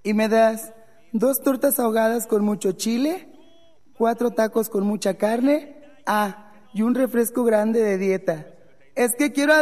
¿Y me das 2 tortas ahogadas con mucho chile, 4 tacos con mucha carne? Ah, y un refresco grande de dieta. Es que quiero